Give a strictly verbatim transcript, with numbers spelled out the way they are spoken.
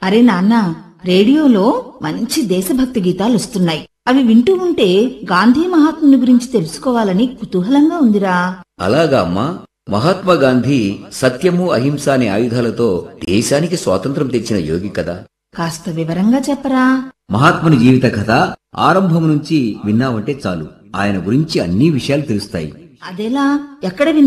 అరే నాన్నా, రేడియోలో మంచి దేశభక్తి గీతాలు వస్తున్నాయి. అవి వింటూ ఉంటే గాంధీ మహాత్ముని గురించి తెలుసుకోవాలని కుతూహలంగా ఉందిరా. అలాగా అమ్మా. మహాత్మా గాంధీ సత్యము అహింస అనే ఆయుధాలతో దేశానికి స్వాతంత్రం తెచ్చిన యోగి కదా. కాస్త వివరంగా చెప్పరా. మహాత్ముని జీవిత కథ ఆరంభం నుంచి విన్నావంటే చాలు, ఆయన గురించి అన్ని విషయాలు తెలుస్తాయి. అదెలా? ఎక్కడ విన్నా